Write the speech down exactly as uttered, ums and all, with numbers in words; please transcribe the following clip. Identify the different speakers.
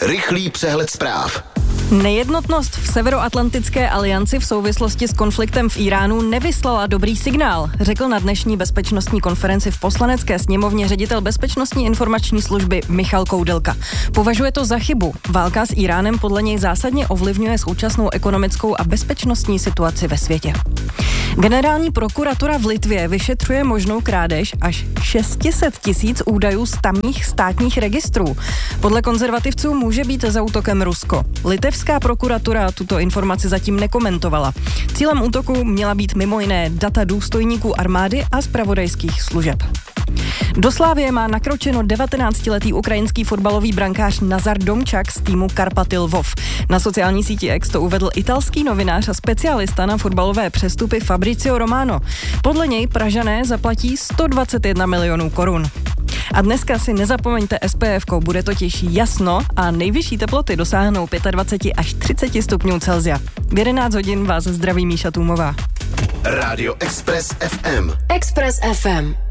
Speaker 1: Rychlý přehled zpráv.
Speaker 2: Nejednotnost v Severoatlantické alianci v souvislosti s konfliktem v Íránu nevyslala dobrý signál, řekl na dnešní bezpečnostní konferenci v Poslanecké sněmovně ředitel Bezpečnostní informační služby Michal Koudelka. Považuje to za chybu. Válka s Íránem podle něj zásadně ovlivňuje současnou ekonomickou a bezpečnostní situaci ve světě. Generální prokuratura v Litvě vyšetřuje možnou krádež až šest set tisíc údajů z tamních státních registrů. Podle konzervativců může být za útokem Rusko. Litevská prokuratura tuto informaci zatím nekomentovala. Cílem útoku měla být mimo jiné data důstojníků armády a zpravodajských služeb. Do Slávie má nakročeno devatenáctiletý ukrajinský fotbalový brankář Nazar Domčak z týmu Karpaty Lvov. Na sociální síti X to uvedl italský novinář a specialista na fotbalové přestupy Fabrizio Romano. Podle něj Pražané zaplatí sto dvacet jedna milionů korun. A dneska si nezapomeňte S P F ko, bude totiž jasno a nejvyšší teploty dosáhnou dvacet pět až třicet stupňů Celsia. V jedenáct hodin vás zdraví Míša Tůmová.
Speaker 1: Rádio Express F M.
Speaker 3: Express F M.